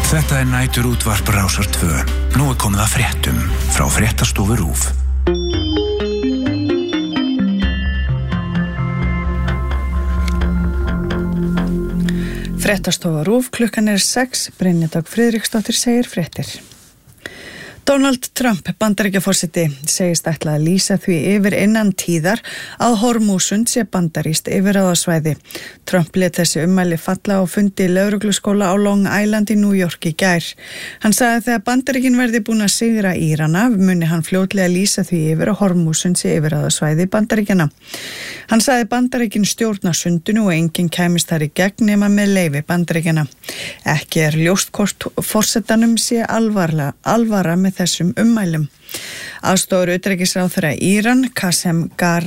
Þetta næturútvarp Rásar 2. Nú komið að fréttum frá Fréttastofu RÚV. Fréttastofa RÚV, klukkan 6, Brynja Dögg Friðriksdóttir segir fréttir. Donald Trump, Bandaríkjaforseti, segist ætla að lýsa því yfir innan tíðar að Hormúsund sé bandarískt yfirráðasvæði. Trump lét þessi ummæli falla á fundi í lögregluskóla á Long Island í New York í gær. Hann sagði að þegar Bandaríkin verði búin að sigra Írana, muni hann fljótlega lýsa því yfir að Hormúsund sé yfirráðasvæði Bandaríkjana. Hann sagði Bandaríkin stjórna sundinu og enginn kæmist þar í gegn nema með leyfi Bandaríkjana. Ekki ljóst hvort forsetanum sé alvara með þessum ummælum. Aðstoðar utanríkisráðherra Íran, Qasem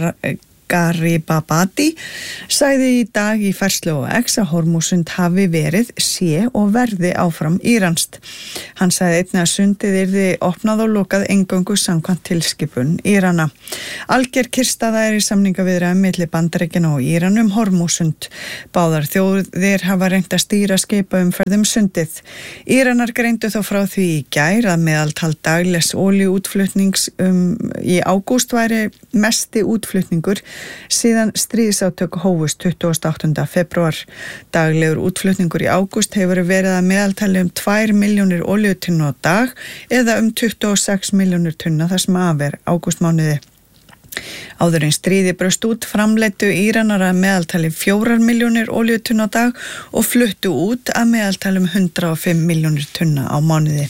Garibabadi, sagði í dag í færslu á X að Hormúsund hafi verið, sé og verði áfram íranskt. Hann sagði einnig að sundið yrði opnað og lokað eingöngu samkvæmt tilskipun Írana. Alger kyrrstaða í samningaviðræðum milli Bandaríkjanna og Íran Hormúsund. Báðar þjóðir hafa reynt að stýra skipaumferð sundið. Íranar greindu þó frá því í gær að meðaltal daglegs olíuútflutnings í ágúst væri mesti útflutningur síðan stríðsátök hófust 28. febrúar. Daglegur útflutningur í ágúst hefur verið að meðaltali 2 milljónir olíutunna á dag eða 26 milljónir tunna þar sem af ágústmánuði. Áður en stríði braust út framleiddu Íranar að meðaltali 4 milljónir olíutunna á dag og fluttu út að meðaltali 105 milljónir tunna á mánuði.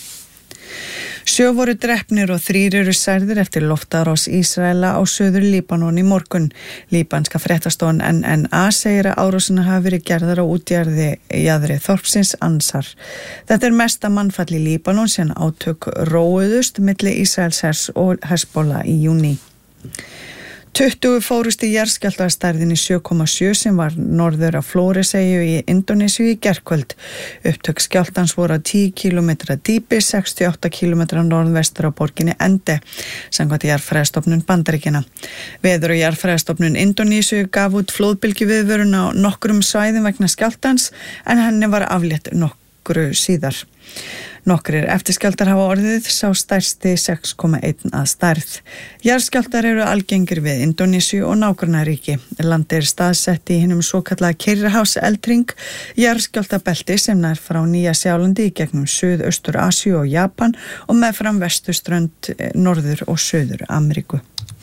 7 voru drepnir og 3 eru særðir eftir loftárás Ísraela á suður Líbanon í morgun. Líbanska fréttastofan NNA segir að árásina hafi verið gerðar á útjaðri þorpsins Ansar. Þetta mesta mannfall í Líbanon síðan átök róuðust milli Ísraelshers og Hezbollah í júní. 20 fórust í jarðskjálfta að stærðinni 7,7 sem var norður af Flóreseyju í Indónesíu í gærkvöld. Upptök skjálftans voru á 10 km dýpi, 68 km norðvestur á borginni Ende, samkvæmt jarðfræðistofnun Bandaríkjanna. Veður- og jarðfræðistofnun Indónesíu gaf út flóðbylgjuviðvörun á nokkrum svæðum vegna skjálftans en henni var aflétt nokkru síðar. Nokkrir eftirskjálftar hafa orðið, sá stærsti 6,1 að stærð. Jarðskjálftar eru algengir við Indónesíu og nágrannaríki. Landið staðsett í hinum svokallaða Kyrrahafseldhring, jarðskjálftabelti sem nær frá Nýja-Sjálandi í gegnum Suðaustur-Asíu og Japan og meðfram vesturströnd Norður- og Suður-Ameríku.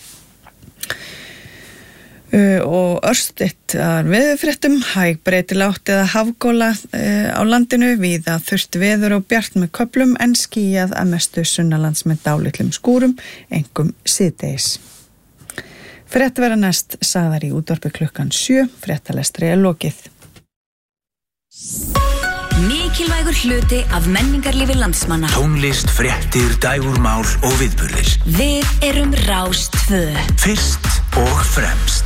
Og örstutt veðurfréttum, hæg breytileg átt eða hafgóla á landinu, víða þurrt veður og bjart með köflum en skýjað að mestu sunnanlands með dálitlum skúrum, einkum síðdegis. Frétt verða næst sagðar í útvarpi klukkan 7, fréttalestri lokið. Mikilvægur hluti af menningarlífi landsmanna. Tónlist, fréttir, dægurmál og viðburðir. Við erum Rás 2. Fyrst og fremst.